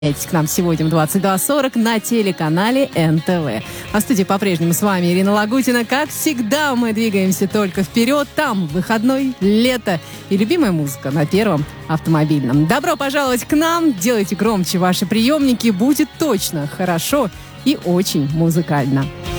К нам сегодня в 22:40 на телеканале НТВ. А в студии по-прежнему с вами Ирина Лагутина. Как всегда, мы двигаемся только вперед. Там выходной, лето и любимая музыка на Первом автомобильном. Добро пожаловать к нам. Делайте громче ваши приемники. Будет точно хорошо и очень музыкально.